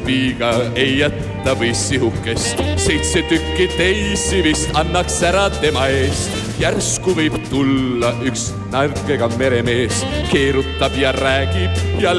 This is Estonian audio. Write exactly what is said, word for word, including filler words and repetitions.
piiga ei jätta või sihukest. Seitse tükki teisi vist annaks ära tema eest. Järsku võib tulla üks narkega meremees, keerutab ja räägib ja